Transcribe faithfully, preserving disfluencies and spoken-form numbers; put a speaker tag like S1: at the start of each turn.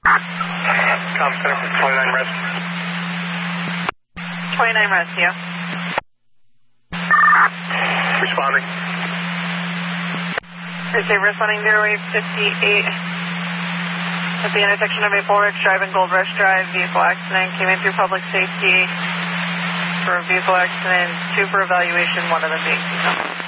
S1: Com Center for twenty-nine Rescue.
S2: twenty-nine Rescue.
S1: Responding.
S2: Receive responding zero eight fifty-eight. At the intersection of Maple Ridge Drive and Gold Rush Drive, vehicle accident. Came in through public safety for a vehicle accident. Two for evaluation, one of them being female.